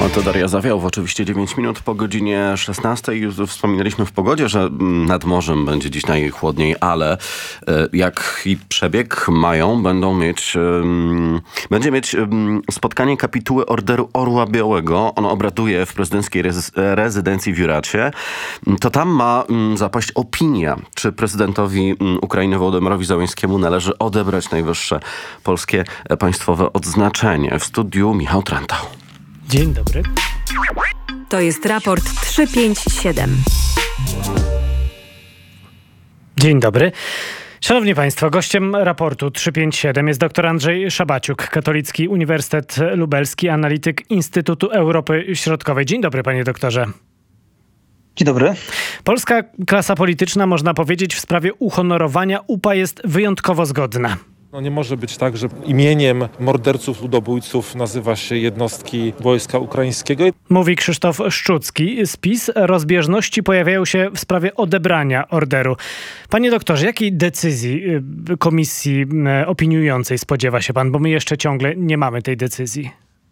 To Daria Zawiał, oczywiście 9 minut po godzinie 16. Już wspominaliśmy w pogodzie, że nad morzem będzie dziś najchłodniej, ale jaki przebieg mają, będzie mieć spotkanie kapituły Orderu Orła Białego. On obraduje w prezydenckiej rezydencji w Juracie. To tam ma zapaść opinia, czy prezydentowi Ukrainy Wołodymyrowi Zełenskiemu należy odebrać najwyższe polskie państwowe odznaczenie. W studiu Michał Trentał. Dzień dobry. To jest raport 357. Dzień dobry. Szanowni Państwo, gościem raportu 357 jest dr Andrzej Szabaciuk, Katolicki Uniwersytet Lubelski, analityk Instytutu Europy Środkowej. Dzień dobry, panie doktorze. Dzień dobry. Polska klasa polityczna, można powiedzieć, w sprawie uhonorowania UPA jest wyjątkowo zgodna. Nie może być tak, że imieniem morderców, ludobójców nazywa się jednostki wojska ukraińskiego. Mówi Krzysztof Szczucki z PiS. Rozbieżności pojawiają się w sprawie odebrania orderu. Panie doktorze, jakiej decyzji komisji opiniującej spodziewa się pan? Bo my jeszcze ciągle nie mamy tej decyzji.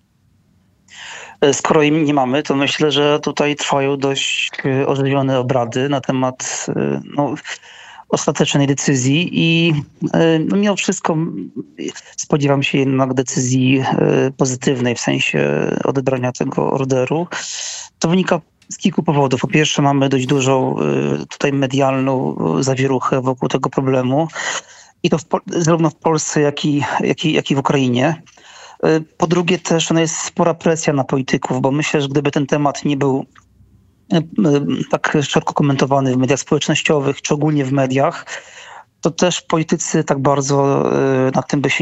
Skoro jej nie mamy, to myślę, że tutaj trwają dość ożywione obrady na temat ostatecznej decyzji i mimo wszystko spodziewam się jednak decyzji pozytywnej w sensie odebrania tego orderu. To wynika z kilku powodów. Po pierwsze, mamy dość dużą tutaj medialną zawieruchę wokół tego problemu i to zarówno w Polsce, jak i w Ukrainie. Po drugie też jest spora presja na polityków, bo myślę, że gdyby ten temat nie był tak szeroko komentowany w mediach społecznościowych, czy ogólnie w mediach, to też politycy tak bardzo nad tym by się